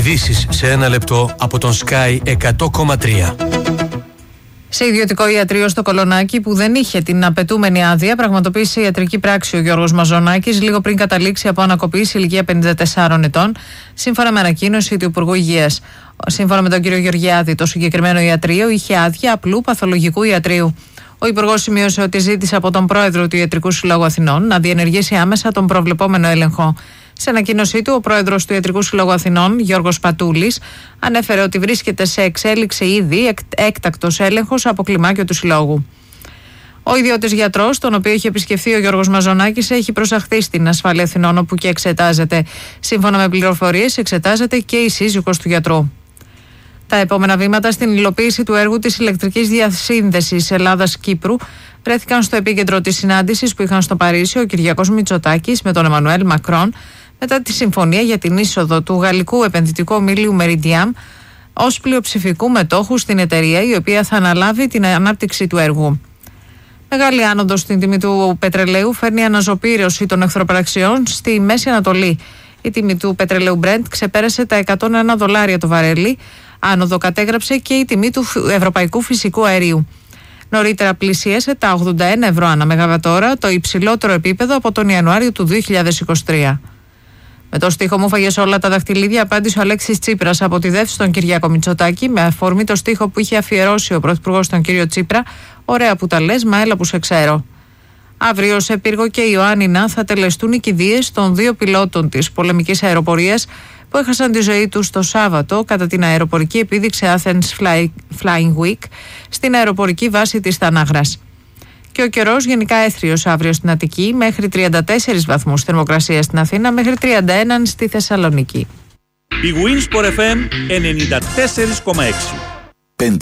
Ειδήσεις σε ένα λεπτό από τον Sky 100,3. Σε ιδιωτικό ιατρείο στο Κολονάκι, που δεν είχε την απαιτούμενη άδεια, πραγματοποίησε ιατρική πράξη ο Γιώργος Μαζονάκης λίγο πριν καταλήξει από ανακοπή σε ηλικία 54 ετών, σύμφωνα με ανακοίνωση του Υπουργού Υγείας. Σύμφωνα με τον κύριο Γεωργιάδη, το συγκεκριμένο ιατρείο είχε άδεια απλού παθολογικού ιατρείου. Ο Υπουργός σημείωσε ότι ζήτησε από τον πρόεδρο του Ιατρικού Συλλόγου Αθηνών να διενεργήσει άμεσα τον προβλεπόμενο έλεγχο. Σε ανακοίνωσή του, ο πρόεδρος του Ιατρικού Συλλόγου Αθηνών, Γιώργος Πατούλης, ανέφερε ότι βρίσκεται σε εξέλιξη ήδη έκτακτος έλεγχος από κλιμάκιο του Συλλόγου. Ο ιδιώτης γιατρός, τον οποίο είχε επισκεφθεί ο Γιώργος Μαζονάκης, έχει προσαχθεί στην Ασφάλεια Αθηνών, όπου και εξετάζεται. Σύμφωνα με πληροφορίες, εξετάζεται και η σύζυγος του γιατρού. Τα επόμενα βήματα στην υλοποίηση του έργου της ηλεκτρικής διασύνδεσης Ελλάδας-Κύπρου βρέθηκαν στο επίκεντρο της συνάντησης που είχαν στο Παρίσι ο Κυριάκος Μητσοτάκης με τον Εμμανουέλ Μακρόν μετά τη συμφωνία για την είσοδο του γαλλικού επενδυτικού ομίλιου Meridiam ως πλειοψηφικού μετόχου στην εταιρεία, η οποία θα αναλάβει την ανάπτυξη του έργου. Μεγάλη άνοδος στην τιμή του πετρελαίου φέρνει αναζωπήρωση των εχθροπραξιών στη Μέση Ανατολή. Η τιμή του πετρελαίου Brent ξεπέρασε τα $101 το βαρέλι. Άνοδο κατέγραψε και η τιμή του ευρωπαϊκού φυσικού αερίου. Νωρίτερα πλησίασε τα 81 ευρώ ανά μεγαβατόρα, το υψηλότερο επίπεδο από τον Ιανουάριο του 2023. Με το στίχο «Μου φάγες όλα τα δαχτυλίδια», απάντησε ο Αλέξης Τσίπρας από τη ΔΕΘ στον Κυριάκο Μητσοτάκη, με αφορμή το στίχο που είχε αφιερώσει ο Πρωθυπουργός τον κύριο Τσίπρα: «Ωραία που τα λες, μα έλα που σε ξέρω». Αύριο σε Πύργο και Ιωάννινα θα τελεστούν οι κηδείες των 2 πιλότων της πολεμικής αεροπορίας που έχασαν τη ζωή τους το Σάββατο κατά την αεροπορική επίδειξη Athens Flying Week στην αεροπορική βάση της Τανάγρας. Και ο καιρός γενικά έθριος αύριο στην Αττική, μέχρι 34 βαθμούς θερμοκρασία στην Αθήνα, μέχρι 31 στη Θεσσαλονίκη. Η Winsport FM 94,6.